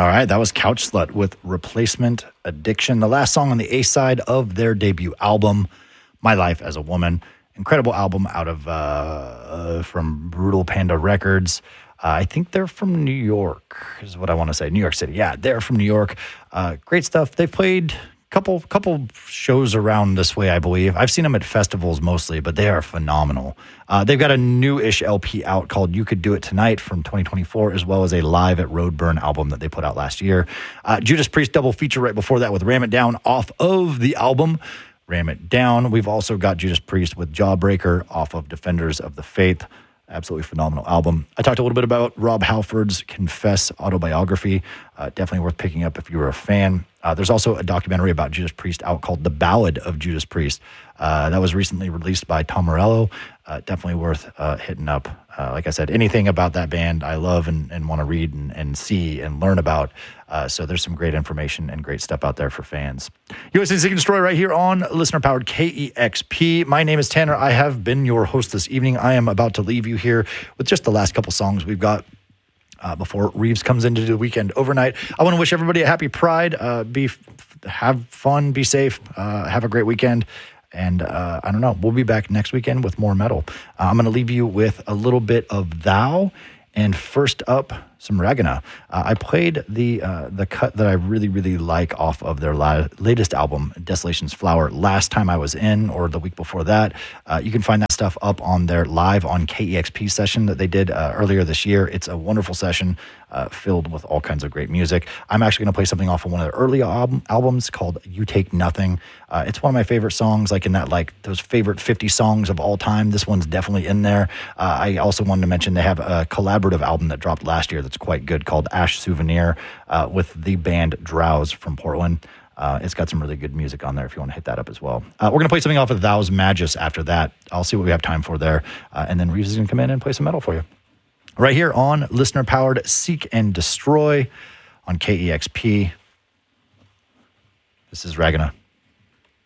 All right, that was Couch Slut with Replacement Addiction, the last song on the A side of their debut album, My Life as a Woman. Incredible album out of from Brutal Panda Records. I think they're from New York, is what I want to say. New York City. Yeah, they're from New York. Great stuff. They've played couple shows around this way, I believe. I've seen them at festivals mostly, but they are phenomenal. They've got a new-ish LP out called You Could Do It Tonight from 2024, as well as a Live at Roadburn album that they put out last year. Judas Priest double feature right before that with Ram It Down off of the album Ram It Down. We've also got Judas Priest with Jawbreaker off of Defenders of the Faith. Absolutely phenomenal album. I talked a little bit about Rob Halford's Confess autobiography. Definitely worth picking up if you were a fan. There's also a documentary about Judas Priest out called The Ballad of Judas Priest. That was recently released by Tom Morello. Definitely worth hitting up. Like I said, anything about that band I love and want to read and see and learn about. So there's some great information and great stuff out there for fans. You're listening to Seek and Destroy right here on listener-powered KEXP. My name is Tanner. I have been your host this evening. I am about to leave you here with just the last couple songs we've got before Reeves comes into the weekend overnight. I want to wish everybody a happy Pride. Have fun, be safe, have a great weekend. And I don't know, we'll be back next weekend with more metal. I'm going to leave you with a little bit of Thou, and first up, some Ragana. I played the cut that I really, really like off of their latest album, Desolation's Flower, last time I was in, or the week before that. You can find that stuff up on their Live on KEXP session that they did earlier this year. It's a wonderful session filled with all kinds of great music. I'm actually going to play something off of one of their early albums called You Take Nothing. It's one of my favorite songs, like in that, like those favorite 50 songs of all time. This one's definitely in there. I also wanted to mention they have a collaborative album that dropped last year that's quite good called Ash Souvenir with the band Drowse from Portland. It's got some really good music on there if you want to hit that up as well. We're going to play something off of Thou's Magus after that. I'll see what we have time for there. And then Reeves is going to come in and play some metal for you. Right here on listener-powered Seek and Destroy on KEXP. This is Ragana.